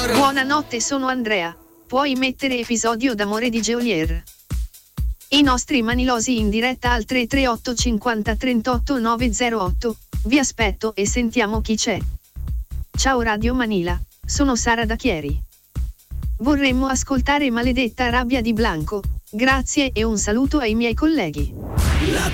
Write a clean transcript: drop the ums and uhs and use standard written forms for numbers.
Buonanotte, sono Andrea. Puoi mettere episodio d'amore di Geolier. I nostri manilosi in diretta al 338 50 38 908. Vi aspetto e sentiamo chi c'è. Ciao Radio Manila, sono Sara da Chieri. Vorremmo ascoltare Maledetta rabbia di Blanco. Grazie e un saluto ai miei colleghi.